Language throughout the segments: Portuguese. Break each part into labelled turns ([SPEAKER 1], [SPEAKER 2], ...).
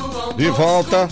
[SPEAKER 1] De volta.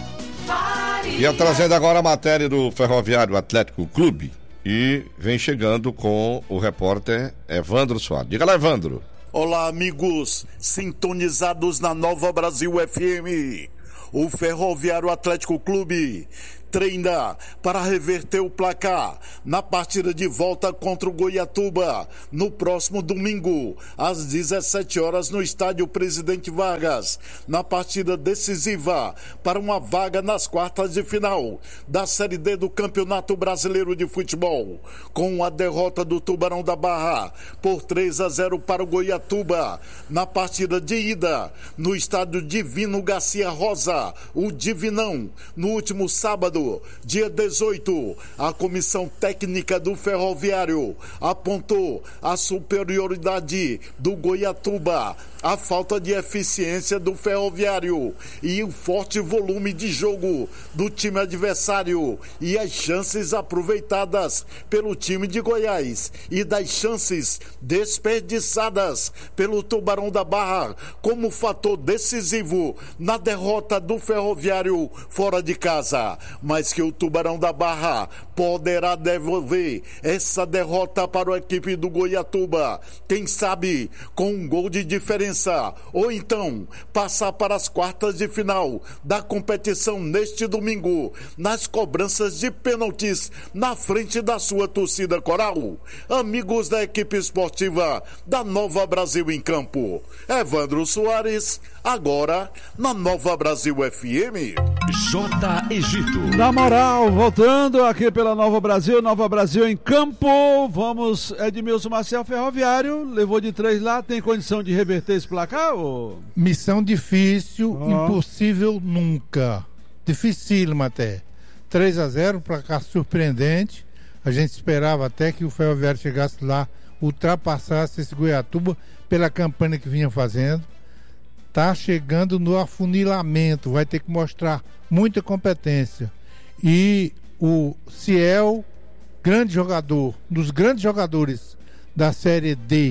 [SPEAKER 1] E trazendo agora a matéria do Ferroviário Atlético Clube. E vem chegando com o repórter Evandro Soares. Diga lá, Evandro.
[SPEAKER 2] Olá, amigos, sintonizados na Nova Brasil FM. O Ferroviário Atlético Clube treina para reverter o placar na partida de volta contra o Goiatuba no próximo domingo, às 17 horas no estádio Presidente Vargas, na partida decisiva para uma vaga nas quartas de final da Série D do Campeonato Brasileiro de Futebol, com a derrota do Tubarão da Barra por 3-0 para o Goiatuba na partida de ida no estádio Divino Garcia Rosa, o Divinão, no último sábado, dia 18, a comissão técnica do Ferroviário apontou a superioridade do Goiatuba, a falta de eficiência do Ferroviário e o forte volume de jogo do time adversário e as chances aproveitadas pelo time de Goiás e das chances desperdiçadas pelo Tubarão da Barra como fator decisivo na derrota do Ferroviário fora de casa, mas que o Tubarão da Barra poderá devolver essa derrota para a equipe do Goiatuba, quem sabe com um gol de diferença, ou então passar para as quartas de final da competição neste domingo, nas cobranças de pênaltis na frente da sua torcida coral. Amigos da equipe esportiva da Nova Brasil em Campo, Evandro Soares, agora na Nova Brasil FM.
[SPEAKER 3] J. Egito.
[SPEAKER 4] Na moral, voltando aqui pela Nova Brasil em Campo, vamos, Edmilson Maciel, Ferroviário, levou de 3 lá, tem condição de reverter esse placar? Ou...
[SPEAKER 5] Missão difícil, impossível nunca, dificílimo até. 3-0, placar surpreendente, a gente esperava até que o Ferroviário chegasse lá, ultrapassasse esse Goiatuba pela campanha que vinha fazendo. Tá chegando no afunilamento, vai ter que mostrar muita competência. E o Ciel, grande jogador, um dos grandes jogadores da Série D,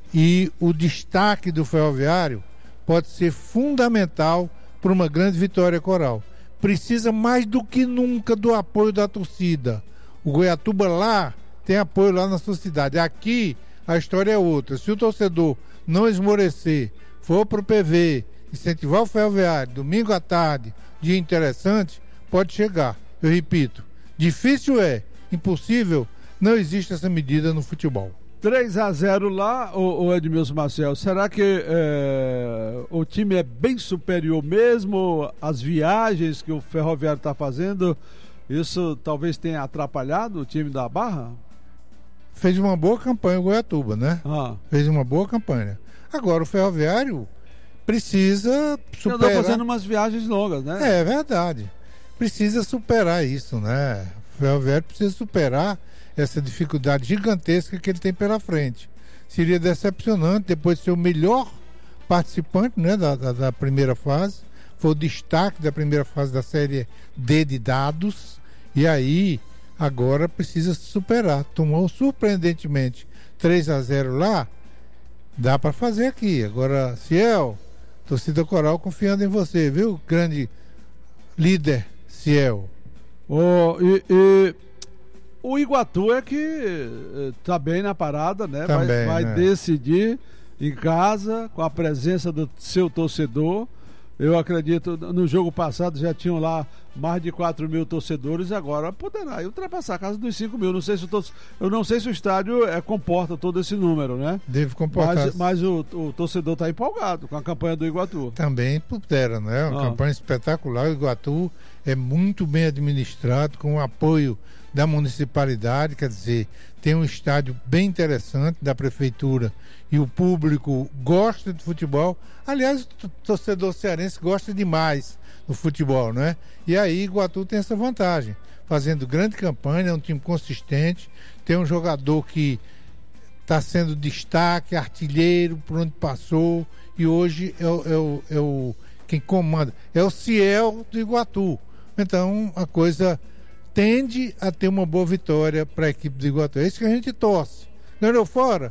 [SPEAKER 5] e o destaque do Ferroviário pode ser fundamental para uma grande vitória coral. Precisa mais do que nunca do apoio da torcida. O Goiatuba lá tem apoio lá na sua cidade. Aqui a história é outra. Se o torcedor não esmorecer, for pro PV, incentivar o Ferroviário, domingo à tarde, dia interessante, pode chegar. Eu repito, difícil é, impossível, não existe essa medida no futebol.
[SPEAKER 4] 3-0 lá, o Edmilson Marcel, será que o time é bem superior mesmo? As viagens que o Ferroviário está fazendo, isso talvez tenha atrapalhado o time da Barra?
[SPEAKER 5] Fez uma boa campanha o Goiatuba, né? Fez uma boa campanha. Agora o Ferroviário precisa superar.
[SPEAKER 4] Andou fazendo umas viagens longas, né?
[SPEAKER 5] É verdade. Precisa superar isso, né? O Ferroviário precisa superar essa dificuldade gigantesca que ele tem pela frente. Seria decepcionante depois de ser o melhor participante, né, da primeira fase. Foi o destaque da primeira fase da Série D de dados. E aí, agora precisa se superar. Tomou surpreendentemente 3-0 lá. Dá para fazer aqui. Agora, Ciel, torcida coral confiando em você, viu? Grande líder, Ciel.
[SPEAKER 4] O Iguatu é que tá bem na parada, né?
[SPEAKER 5] Também,
[SPEAKER 4] vai
[SPEAKER 5] né?
[SPEAKER 4] decidir em casa, com a presença do seu torcedor. Eu acredito, no jogo passado já tinham lá mais de 4 mil torcedores, agora poderá ultrapassar a casa dos 5 mil. Eu não sei se o estádio comporta todo esse número, né?
[SPEAKER 5] Deve comportar.
[SPEAKER 4] Mas o torcedor está empolgado com a campanha do Iguatu.
[SPEAKER 5] Também pudera, né? Uma campanha espetacular. O Iguatu é muito bem administrado, com o apoio da municipalidade, quer dizer, tem um estádio bem interessante da prefeitura e o público gosta de futebol. Aliás, o torcedor cearense gosta demais do futebol, né? E aí Iguatu tem essa vantagem, fazendo grande campanha, é um time consistente, tem um jogador que está sendo destaque, artilheiro por onde passou, e hoje quem comanda é o Ciel do Iguatu. Então a coisa tende a ter uma boa vitória para a equipe do Iguatu. É isso que a gente torce. Ganhou fora?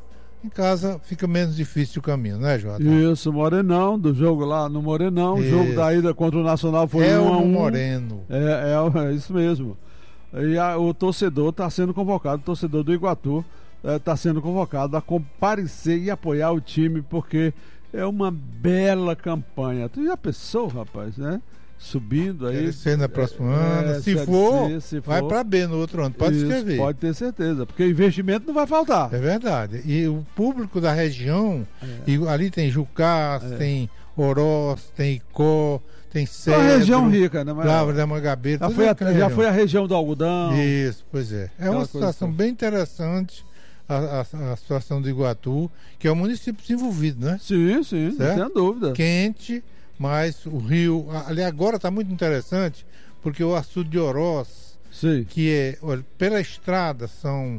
[SPEAKER 5] Em casa fica menos difícil o caminho, né, Jota?
[SPEAKER 4] Isso, Morenão, do jogo lá no Morenão. O jogo da ida contra o Nacional foi 1-1.
[SPEAKER 5] Moreno.
[SPEAKER 4] É isso mesmo. E o torcedor está sendo convocado, o torcedor do Iguatu está sendo convocado a comparecer e apoiar o time, porque é uma bela campanha. Tu já pensou, rapaz, né? Subindo aí.
[SPEAKER 5] Ser no próximo ano. Se for, vai para B no outro ano. Pode escrever.
[SPEAKER 4] Pode ter certeza, porque investimento não vai faltar.
[SPEAKER 5] É verdade. E o público da região, e ali tem Jucás, tem Oroz, tem Icó, tem Cedro.
[SPEAKER 4] É uma região rica, né?
[SPEAKER 5] Lavra da Mangabeira.
[SPEAKER 4] Já foi a região do algodão.
[SPEAKER 5] Isso, pois é. É uma situação bem interessante. A situação do Iguatu, que é um município desenvolvido, né?
[SPEAKER 4] Sim, certo? Não tem dúvida.
[SPEAKER 5] Quente, mas o rio. Ali agora está muito interessante, porque o açude de Oroz, que é, olha, pela estrada são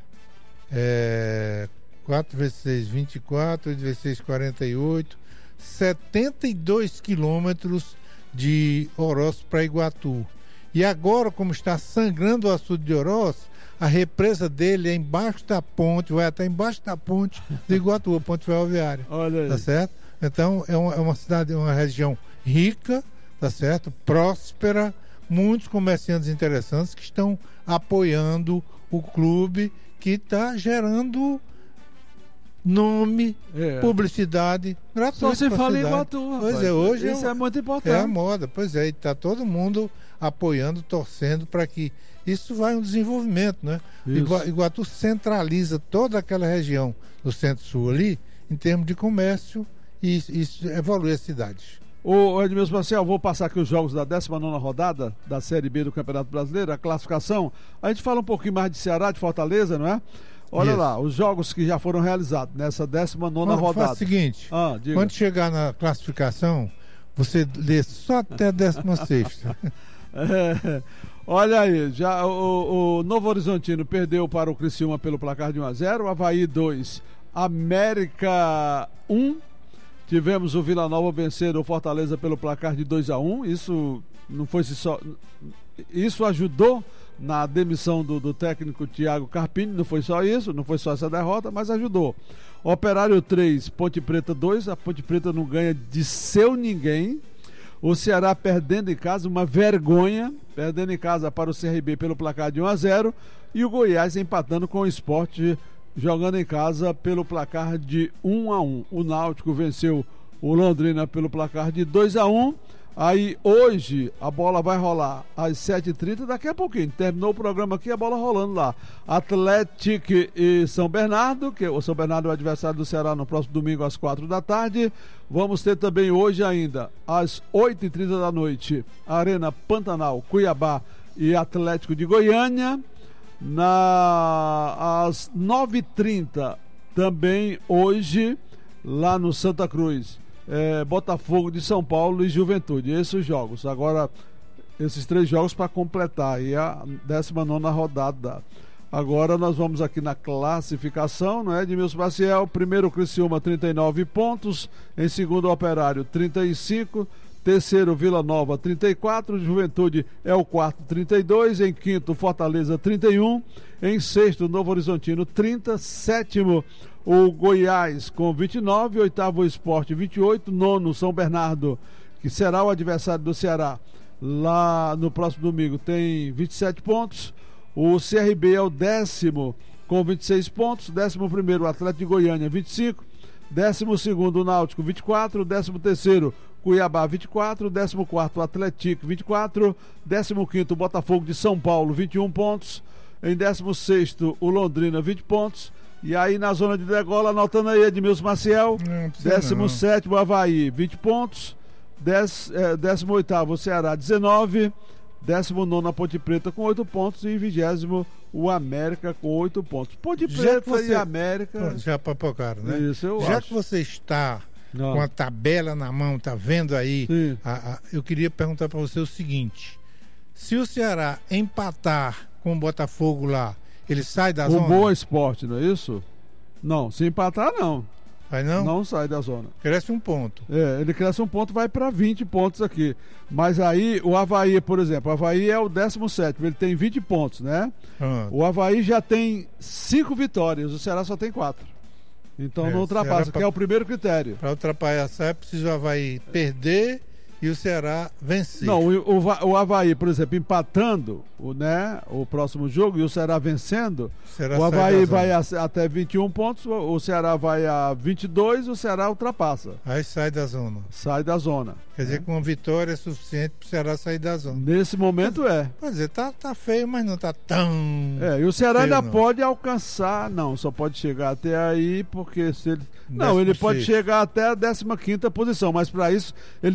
[SPEAKER 5] 4 vezes 6, 24, 8 vezes 6, 48, 72 quilômetros de Oroz para Iguatu. E agora, como está sangrando o açude de Oroz, a represa dele é embaixo da ponte, vai até embaixo da ponte do Iguatu, a ponte ferroviária.
[SPEAKER 4] Olha aí.
[SPEAKER 5] Tá certo? Então, é uma cidade, uma região rica, tá certo? Próspera, muitos comerciantes interessantes que estão apoiando o clube, que está gerando nome, publicidade gratuita.
[SPEAKER 4] Só se fala em Iguatu, rapaz.
[SPEAKER 5] Pois é, hoje
[SPEAKER 4] isso é muito importante.
[SPEAKER 5] É a moda, pois é, e está todo mundo apoiando, torcendo para que isso vai um desenvolvimento, né? Iguatu centraliza toda aquela região do Centro-Sul ali, em termos de comércio, e isso evolui as cidades.
[SPEAKER 4] Ô Edmilson Marcel, vou passar aqui os jogos da 19ª rodada da Série B do Campeonato Brasileiro, a classificação. A gente fala um pouquinho mais de Ceará, de Fortaleza, não é? Olha lá, os jogos que já foram realizados nessa 19ª rodada.
[SPEAKER 5] Faz o seguinte, quando chegar na classificação, você lê só até a 16ª.
[SPEAKER 4] Olha aí, já o Novo Horizontino perdeu para o Criciúma pelo placar de 1-0, o Avaí 2, América 1. Tivemos o Vila Nova vencendo o Fortaleza pelo placar de 2-1. Isso não foi só. Isso ajudou na demissão do técnico Thiago Carpini. Não foi só isso, não foi só essa derrota, mas ajudou. Operário 3, Ponte Preta 2. A Ponte Preta não ganha de seu ninguém. O Ceará perdendo em casa, uma vergonha, perdendo em casa para o CRB pelo placar de 1-0. E o Goiás empatando com o Sport, jogando em casa pelo placar de 1-1. O Náutico venceu o Londrina pelo placar de 2-1. Aí hoje a bola vai rolar às 7h30, daqui a pouquinho. Terminou o programa aqui, a bola rolando lá. Atlético e São Bernardo, que o São Bernardo é o adversário do Ceará no próximo domingo às 4h. Vamos ter também hoje ainda, às 8h30 da noite, Arena Pantanal, Cuiabá e Atlético de Goiânia. Às 9h30 também hoje, lá no Santa Cruz, Botafogo de São Paulo e Juventude. Esses jogos. Agora, esses 3 jogos para completar aí a 19ª rodada. Agora nós vamos aqui na classificação, não é? Edmilson Maciel, primeiro Criciúma 39 pontos, em segundo Operário 35, terceiro Vila Nova 34, Juventude é o quarto 32, em quinto Fortaleza 31, em sexto Novo Horizontino 30, sétimo o Goiás com 29, oitavo o Sport 28, nono São Bernardo, que será o adversário do Ceará lá no próximo domingo, tem 27 pontos. O CRB é o 10º com 26 pontos, 11º o Atlético de Goiânia 25, 12º o Náutico 24, 13º Cuiabá 24, 14º o Atlético 24, 15º o Botafogo de São Paulo 21 pontos, em 16º o Londrina 20 pontos. E aí na zona de degola, anotando aí Edmilson Maciel, 17º o Avaí 20 pontos, 18º o Ceará 19, 19º a Ponte Preta com 8 pontos e 20º o América com 8 pontos. Ponte Preta e América
[SPEAKER 5] já papocaram, né?
[SPEAKER 4] Isso, eu
[SPEAKER 5] já
[SPEAKER 4] acho.
[SPEAKER 5] Que você está com a tabela na mão, tá vendo aí, eu queria perguntar para você o seguinte: se o Ceará empatar com o Botafogo lá, ele sai da zona?
[SPEAKER 4] O Boa Esporte, não é isso? Não, se empatar não.
[SPEAKER 5] Vai não?
[SPEAKER 4] Não sai da zona.
[SPEAKER 5] Cresce um ponto.
[SPEAKER 4] Ele cresce um ponto, vai para 20 pontos aqui. Mas aí o Avaí, por exemplo, o Avaí é o 17º, ele tem 20 pontos, né? O Avaí já tem 5 vitórias, o Ceará só tem 4. Então não ultrapassa, que é o primeiro critério.
[SPEAKER 5] Para ultrapassar é preciso o Avaí perder e o Ceará vencer.
[SPEAKER 4] Não, o Avaí, por exemplo, empatando o próximo jogo e o Ceará vencendo, o Avaí vai até 21 pontos, o Ceará vai a 22, o Ceará ultrapassa.
[SPEAKER 5] Aí sai da zona.
[SPEAKER 4] Sai da zona.
[SPEAKER 5] Quer dizer que uma vitória é suficiente para o Ceará sair da zona.
[SPEAKER 4] Nesse momento é.
[SPEAKER 5] Quer dizer, tá feio, mas não tá tão.
[SPEAKER 4] E o Ceará
[SPEAKER 5] feio,
[SPEAKER 4] ainda pode alcançar, só pode chegar até aí, porque se ele. Não, ele pode chegar até a 15ª posição, mas para isso ele